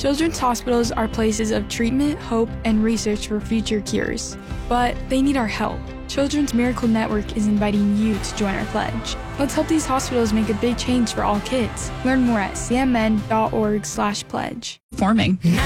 Children's hospitals are places of treatment, hope, and research for future cures. But they need our help. Children's Miracle Network is inviting you to join our pledge. Let's help these hospitals make a big change for all kids. Learn more at cmn.org/pledge. Forming.